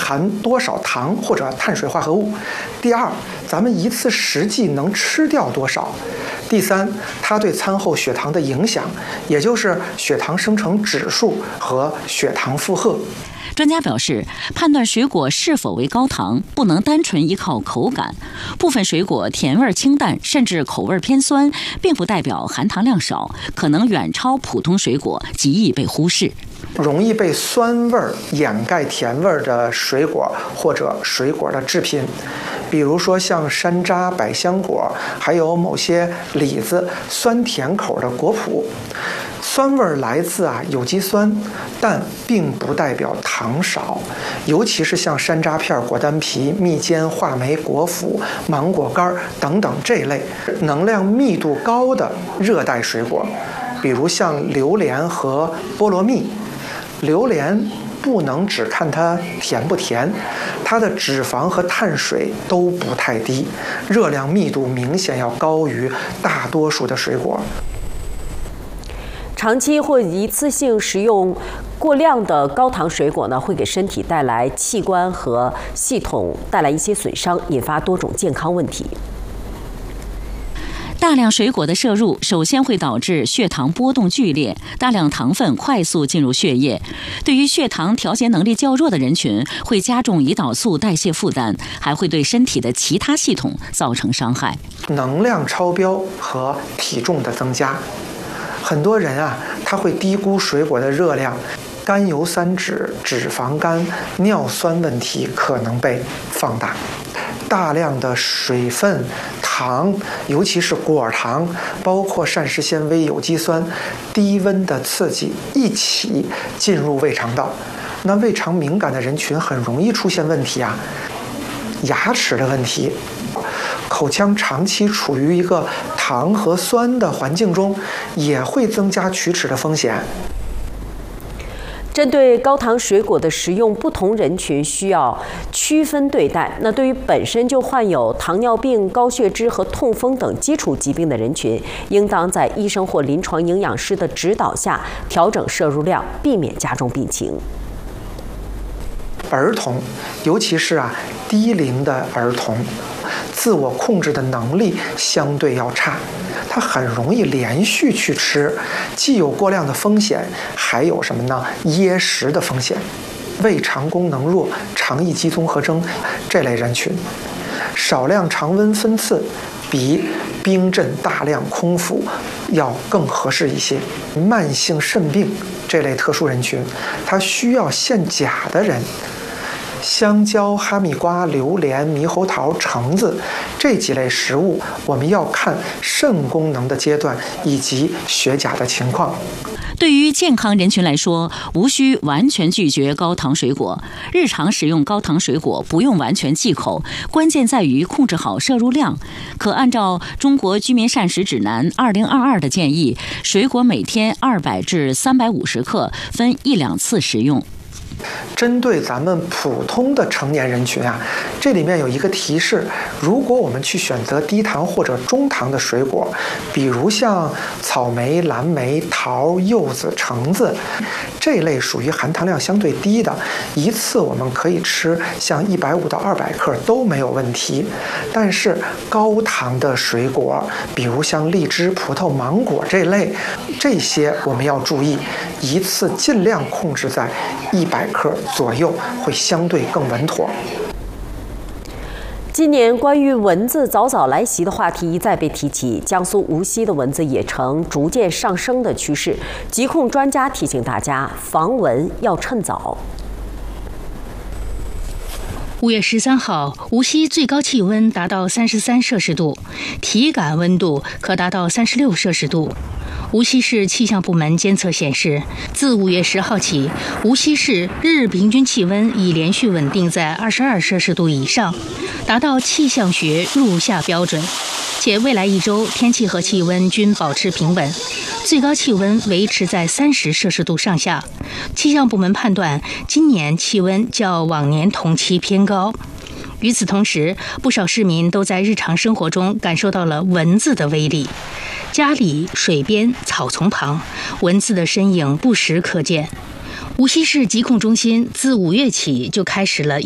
含多少糖或者碳水化合物；第二，咱们一次实际能吃掉多少；第三，它对餐后血糖的影响，也就是血糖生成指数和血糖负荷。 专家表示，判断水果是否为高糖，不能单纯依靠口感。部分水果甜味清淡，甚至口味偏酸，并不代表含糖量少，可能远超普通水果，极易被忽视。 容易被酸味掩盖甜味的水果或者水果的制品，比如说像山楂、百香果，还有某些李子，酸甜口的果脯。酸味来自有机酸，但并不代表糖少，尤其是像山楂片、果丹皮、蜜饯、话梅、果脯、芒果干等等这类能量密度高的热带水果，比如像榴莲和菠萝蜜。榴莲不能只看它甜不甜，它的脂肪和碳水都不太低，热量密度明显要高于大多数的水果。 长期或一次性食用过量的高糖水果呢，会给身体带来器官和系统带来一些损伤，引发多种健康问题。 大量水果的摄入，首先会导致血糖波动剧烈，大量糖分快速进入血液。对于血糖调节能力较弱的人群，会加重胰岛素代谢负担，还会对身体的其他系统造成伤害。 能量超标和体重的增加，很多人他会低估水果的热量，甘油三酯、脂肪肝、尿酸问题可能被放大。大量的水分、糖，尤其是果糖，包括膳食纤维、有机酸，低温的刺激一起进入胃肠道，那胃肠敏感的人群很容易出现问题牙齿的问题。口腔长期处于一个糖和酸的环境中，也会增加龋齿的风险。 针对高糖水果的食用，不同人群需要区分对待。那对于本身就患有糖尿病、高血脂和痛风等基础疾病的人群，应当在医生或临床营养师的指导下调整摄入量，避免加重病情。 儿童，尤其是低龄的儿童，自我控制的能力相对要差，他很容易连续去吃，既有过量的风险，还有什么呢？噎食的风险。胃肠功能弱、肠易激综合征这类人群，少量常温分次比冰镇大量空腹要更合适一些。慢性肾病这类特殊人群，他需要限钾的人，香蕉、哈密瓜、榴莲、猕猴桃、橙子这几类食物，我们要看肾功能的阶段以及血钾的情况。 对于健康人群来说，无需完全拒绝高糖水果。日常食用高糖水果不用完全忌口，关键在于控制好摄入量。可按照《中国居民膳食指南2022》的建议，水果每天200至350克，分1-2次食用。 针对咱们普通的成年人群这里面有一个提示：如果我们去选择低糖或者中糖的水果，比如像草莓、蓝莓、桃、柚子、橙子这类属于含糖量相对低的，一次我们可以吃像150到200克都没有问题。但是高糖的水果，比如像荔枝、葡萄、芒果这类，这些我们要注意，一次尽量控制在100克左右，会相对更稳妥。 今年关于蚊子早早来袭的话题一再被提起，江苏无锡的蚊子也呈逐渐上升的趋势。疾控专家提醒大家，防蚊要趁早。 5月13号，无锡最高气温达到33摄氏度，体感温度可达到36摄氏度。无锡市气象部门监测显示，自5月10号起，无锡市日平均气温已连续稳定在22摄氏度以上，达到气象学入夏标准。且未来一周天气和气温均保持平稳，最高气温维持在30摄氏度上下。气象部门判断，今年气温较往年同期偏高。与此同时，不少市民都在日常生活中感受到了蚊子的威力。家里、水边、草丛旁，蚊子的身影不时可见。无锡市疾控中心自5月起就开始了